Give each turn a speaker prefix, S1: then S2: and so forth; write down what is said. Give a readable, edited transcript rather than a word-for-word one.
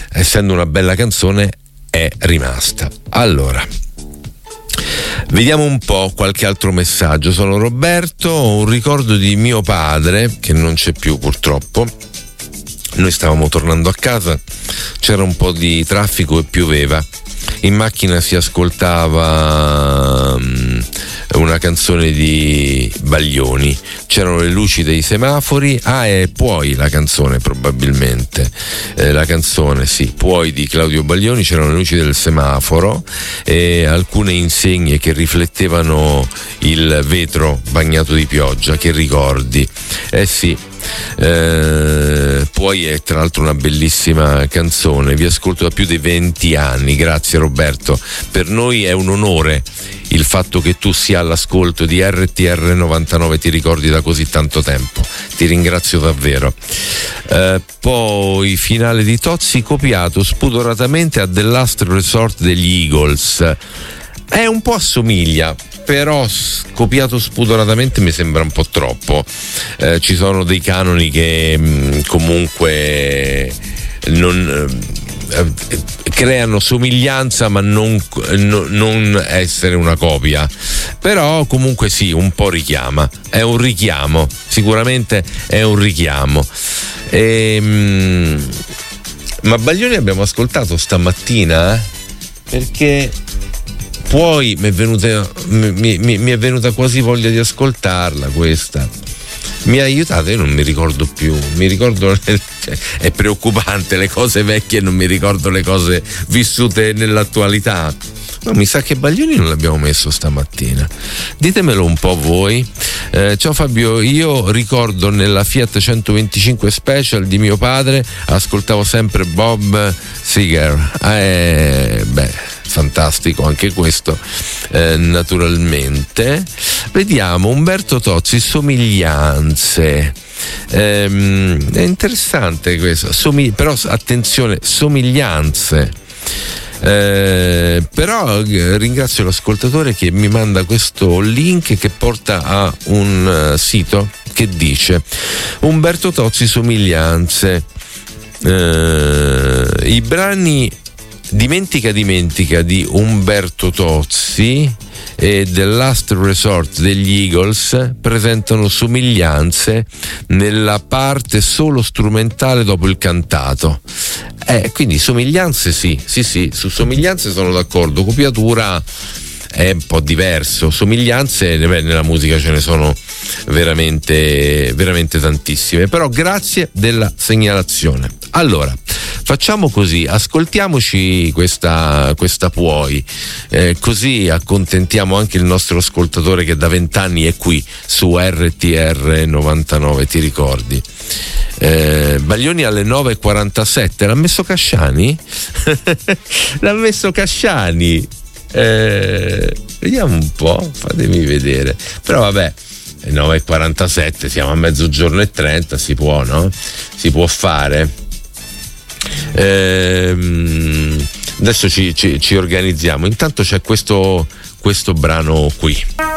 S1: essendo una bella canzone, è rimasta. Allora, vediamo un po' qualche altro messaggio. Sono Roberto, ho un ricordo di mio padre che non c'è più purtroppo. Noi stavamo tornando a casa, c'era un po' di traffico e pioveva. In macchina si ascoltava una canzone di Baglioni, c'erano le luci dei semafori, e poi la canzone probabilmente, la canzone sì, Puoi di Claudio Baglioni, c'erano le luci del semaforo e alcune insegne che riflettevano il vetro bagnato di pioggia, che ricordi? Sì. Poi è tra l'altro una bellissima canzone, vi ascolto da più di 20 anni, grazie Roberto, per noi è un onore il fatto che tu sia all'ascolto di RTR 99, ti ricordi da così tanto tempo, ti ringrazio davvero. Poi finale di Tozzi copiato spudoratamente a The Last Resort degli Eagles, un po' assomiglia, però copiato spudoratamente mi sembra un po' troppo. Ci sono dei canoni che comunque non creano somiglianza, ma non essere una copia, però comunque sì, un po' richiama, è un richiamo, sicuramente è un richiamo. Ma Baglioni abbiamo ascoltato stamattina, perché poi mi è venuta quasi voglia di ascoltarla questa. Mi ha aiutato, io non mi ricordo più, mi ricordo, è preoccupante, le cose vecchie, non mi ricordo le cose vissute nell'attualità. No, mi sa che Baglioni non l'abbiamo messo stamattina, ditemelo un po' voi. Ciao Fabio, io ricordo nella Fiat 125 Special di mio padre ascoltavo sempre Bob Seger, fantastico anche questo, naturalmente. Vediamo Umberto Tozzi, somiglianze. È interessante questo, però attenzione, somiglianze. Però ringrazio l'ascoltatore che mi manda questo link che porta a un sito che dice Umberto Tozzi, somiglianze. I brani Dimentica di Umberto Tozzi e The Last Resort degli Eagles presentano somiglianze nella parte solo strumentale dopo il cantato. Quindi somiglianze sì, su somiglianze sono d'accordo, copiatura è un po' diverso, somiglianze nella musica ce ne sono veramente veramente tantissime, però grazie della segnalazione. Allora facciamo così, ascoltiamoci questa Puoi, così accontentiamo anche il nostro ascoltatore che da 20 anni è qui su RTR 99, ti ricordi? Baglioni alle 9.47, l'ha messo Casciani? L'ha messo Casciani. Vediamo un po', fatemi vedere, però vabbè, 9.47, siamo a mezzogiorno e 30, si può, no? Si può fare. Adesso ci organizziamo, intanto c'è questo brano qui.